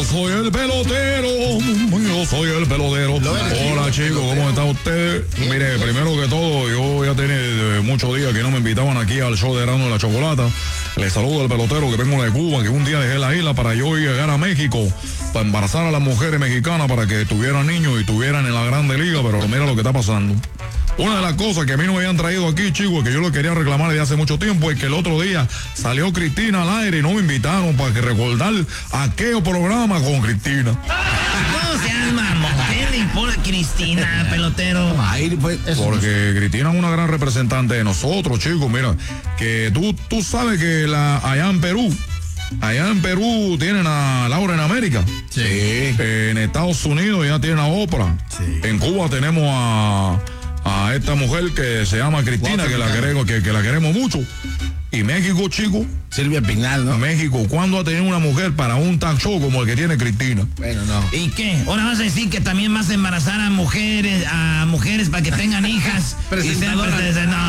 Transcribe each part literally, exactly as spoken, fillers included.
soy el pelotero, yo soy el pelotero. Hola chicos, ¿cómo está usted? Mire, primero que todo, yo ya tenía muchos días que no me invitaban aquí al show de Erasmo de la Chocolata. Les saludo al pelotero que vengo de Cuba, que un día dejé la isla para yo llegar a México, para embarazar a las mujeres mexicanas para que tuvieran niños y tuvieran en la Grande Liga, pero mira lo que está pasando. Una de las cosas que a mí no me habían traído aquí, chicos, que yo lo quería reclamar desde hace mucho tiempo, es que el otro día salió Cristina al aire y no me invitaron para que recordar aquel programa con Cristina. No seas mamón, ¿qué le importa Cristina, pelotero? Ay, pues, Porque Cristina es una gran representante de nosotros, chicos. Mira, que tú, tú sabes que la, allá en Perú, allá en Perú tienen a Laura en América. Sí. Eh, en Estados Unidos ya tienen a Oprah. Sí. En Cuba tenemos a... a esta mujer que se llama Cristina, que la queremos, que, que la queremos mucho. Y México, chicos. Silvia Pinal, ¿no? México, ¿cuándo ha tenido una mujer para un talk show como el que tiene Cristina? Bueno, no. ¿Y qué? Ahora vas a decir que también vas a embarazar a mujeres, a mujeres para que tengan hijas. Presentadoras. Y sean, no.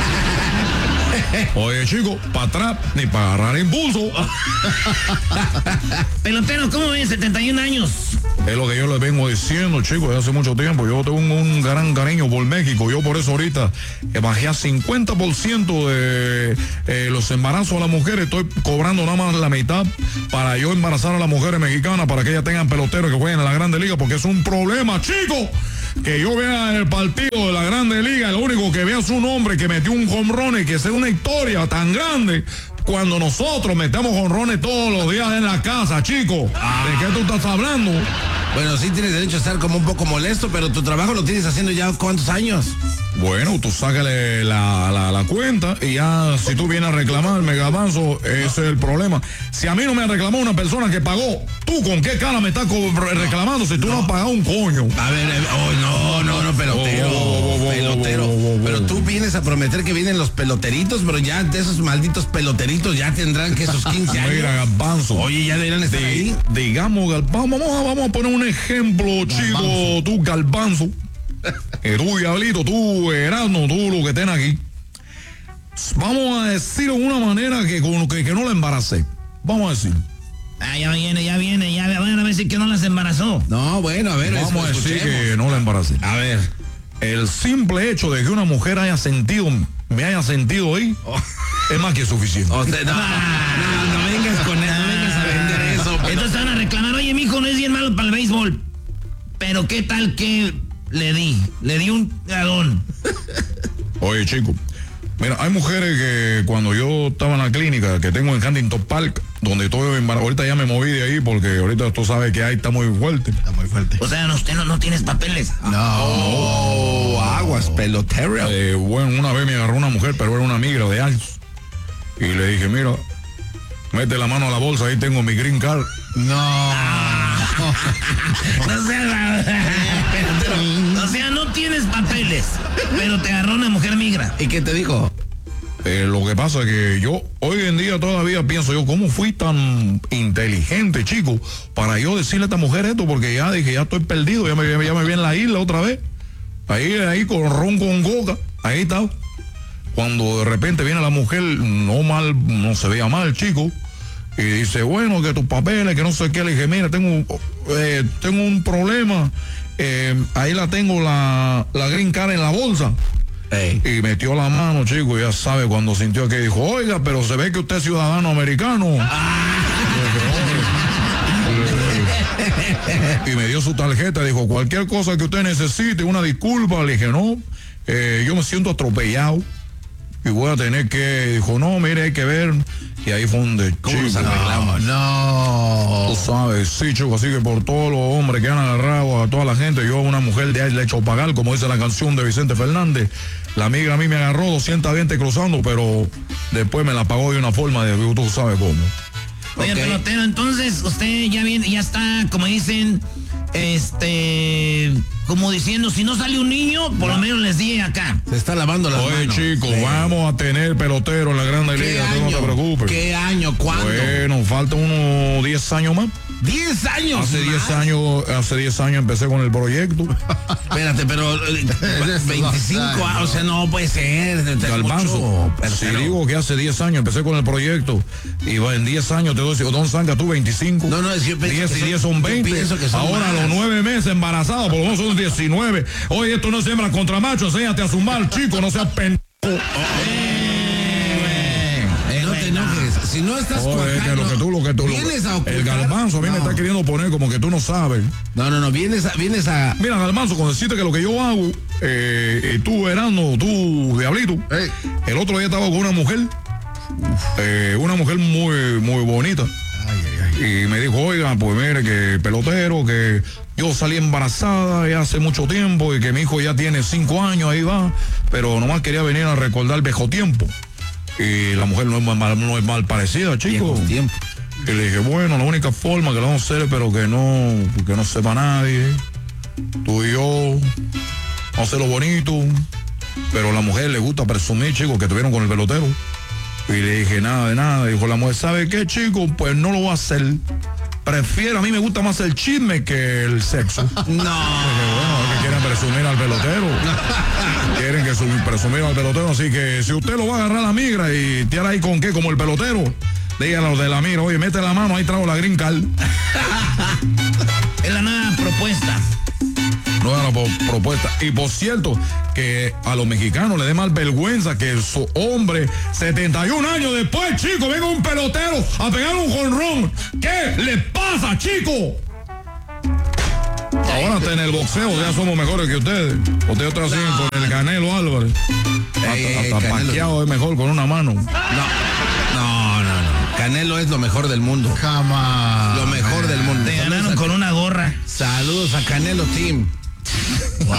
Oye, chicos, para atrás ni para agarrar impulso. Pelotero, ¿cómo ves? setenta y un años. Es lo que yo les vengo diciendo, chicos, desde hace mucho tiempo. Yo tengo un, un gran cariño por México. Yo por eso ahorita bajé a cincuenta por ciento de eh, los embarazos a las mujeres. Estoy cobrando nada más la mitad para yo embarazar a las mujeres mexicanas para que ellas tengan peloteros que jueguen en la Grande Liga, porque es un problema, chicos. Que yo vea el partido de la Grande Liga, lo único que vea es un hombre que metió un jonrón y que sea una historia tan grande cuando nosotros metemos jonrones todos los días en la casa, chicos. Ah. ¿De qué tú estás hablando? Bueno, sí tienes derecho a estar como un poco molesto, pero tu trabajo lo tienes haciendo ya ¿cuántos años? Bueno, tú sácale la, la, la cuenta y ya si tú vienes a reclamarme, Garbanzo, ese es el problema. Si a mí no me reclamó una persona que pagó, ¿tú con qué cara me estás reclamando si tú no, no has pagado un coño? A ver, oh, no, no, no, pelotero, oh, oh, oh, oh, pelotero. Oh, oh, oh, oh. Pero tú vienes a prometer que vienen los peloteritos, pero ya de esos malditos peloteritos ya tendrán que esos quince años. Mira, Garbanzo. Oye, ya deberían estar de, ahí. Digamos, Garbanzo, vamos a, vamos a poner un ejemplo, chico, tú, Garbanzo. Eh, tú, Diablito, tú, Erasmo, tú, lo que estén aquí. Vamos a decirlo de una manera que, que, que no la embaracé. Vamos a decir. Ah, ya viene, ya viene, ya van a decir que no las embarazó. No, bueno, a ver. Vamos a decir que no la embaracé. A ver. El simple hecho de que una mujer haya sentido, me haya sentido ahí, oh. es más que suficiente. O sea, no, no, no vengas con eso, no vengas a vender eso. Pero... Entonces van a reclamar, oye, mijo, no es bien malo para el béisbol. Pero qué tal que le di, le di un gadón. Oye, chico, mira, hay mujeres que cuando yo estaba en la clínica que tengo en Huntington Park, donde estoy embarazado, ahorita ya me moví de ahí porque ahorita tú sabes que ahí está muy fuerte. Está muy fuerte. O sea, usted no, no tienes papeles. No, oh, aguas, pelotero. Eh, bueno, una vez me agarró una mujer, pero era una migra de Altos. Y le dije, mira, mete la mano a la bolsa, ahí tengo mi green card. No. No sea, o sea, no tienes papeles, pero te agarró una mujer migra. ¿Y qué te dijo? Eh, lo que pasa es que yo hoy en día todavía pienso yo, ¿cómo fui tan inteligente, chico, para yo decirle a esta mujer esto? Porque ya dije, ya estoy perdido, ya me, ya me vi en la isla otra vez. Ahí, ahí con ron con coca, ahí está. Cuando de repente viene la mujer, no mal, no se veía mal, chico. Y dice, bueno, que tus papeles, que no sé qué. Le dije, mira, tengo, eh, tengo un problema. Eh, ahí la tengo la, la green card en la bolsa. Hey. Y metió la mano, chico, y ya sabe, cuando sintió que dijo, oiga, pero se ve que usted es ciudadano americano. Ah. Y me dio su tarjeta, dijo, cualquier cosa que usted necesite, una disculpa. Le dije, no, eh, yo me siento atropellado y voy a tener que, dijo, no, mire, hay que ver. Y ahí fue donde, ¿cómo chico, nos arreglamos? No, tú sabes, sí, chico, así que por todos los hombres que han agarrado a toda la gente, yo a una mujer de ahí le he hecho pagar, como dice la canción de Vicente Fernández. La migra a mí me agarró doscientos veinte cruzando, pero después me la pagó de una forma de, tú sabes cómo. Oye, okay. Pelotero, entonces usted ya viene, ya está, como dicen, este... como diciendo, si no sale un niño, por no. lo menos les di acá. Se está lavando las Oye, manos. Oye, chicos, sí. vamos a tener pelotero en la Grande Liga, no te preocupes. ¿Qué año? ¿Cuándo? Bueno, falta unos diez años más. ¿diez años? Hace diez años, hace diez años empecé con el proyecto. Espérate, pero veinticinco años, o sea, no puede ser. Galvanzo, si digo que hace diez años empecé con el proyecto y en diez años te doy, Don Sanga, tú veinticinco. No, no, es que diez y diez son veinte. Ahora más. Los nueve meses embarazados, por lo menos son diecinueve. Oye, esto no es hembra contra macho, enséñate a zumbar, chico, no seas pendejo. Si no estás Oye, que lo que tú, lo que tú, vienes a ocultar, el Galvanzo a mí no. me está queriendo poner como que tú no sabes. No, no, no, vienes a, vienes a... Mira, Galvanzo, con decirte que lo que yo hago, eh, y tú, Erasmo, tú, Diablito, hey. el otro día estaba con una mujer, eh, una mujer muy, muy bonita. Ay, ay, ay. Y me dijo, oiga, pues mire, que pelotero, que yo salí embarazada ya hace mucho tiempo y que mi hijo ya tiene cinco años, ahí va, pero nomás quería venir a recordar el viejo tiempo. Y la mujer no es mal, no es mal parecida, chico. Y le dije, bueno, la única forma que lo vamos a hacer, pero que no, que no sepa nadie, tú y yo, vamos a hacerlo bonito. Pero a la mujer le gusta presumir, chicos, que estuvieron con el pelotero. Y le dije, nada de nada. Dijo la mujer, ¿sabe qué, chico? Pues no lo voy a hacer. Prefiero, a mí me gusta más el chisme que el sexo. No. Dije, bueno, es que quieren presumir al pelotero. Quieren que subir, presumir al pelotero. Así que si usted lo va a agarrar a la migra y tirar ahí con qué, como el pelotero, díganle a los de la migra, oye, mete la mano, ahí traigo la green card. Es la nueva propuesta. Nueva propuesta. Y por cierto, que a los mexicanos les dé más vergüenza que su hombre, setenta y un años después, chico, venga un pelotero a pegar un jonrón. ¿Qué le pasa, chico? Ahora hasta en el boxeo ya somos mejores que ustedes. Ustedes otra siguen no. con el Canelo Álvarez. Ey, hasta hasta Pacquiao es mejor con una mano. No, no, no, no. Canelo es lo mejor del mundo. Jamás. Lo mejor del mundo. Te ganaron con una gorra. Saludos a Canelo Team. Wow.